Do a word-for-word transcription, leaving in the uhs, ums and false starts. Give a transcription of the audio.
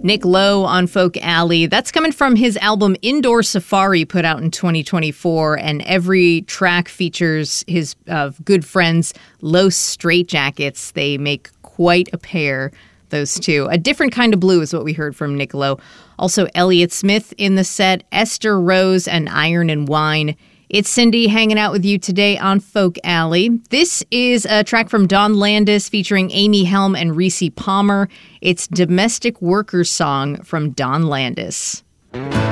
Nick Lowe on Folk Alley. That's coming from his album Indoor Safari, put out in twenty twenty-four, and every track features his uh, good friends, Los Straitjackets. They make quite a pair, those two. A different kind of blue is what we heard from Nick Lowe. Also, Elliott Smith in the set, Esther Rose, and Iron and Wine. It's Cindy hanging out with you today on Folk Alley. This is a track from Dawn Landis featuring Amy Helm and Reese Palmer. It's Domestic Workers Song from Dawn Landis.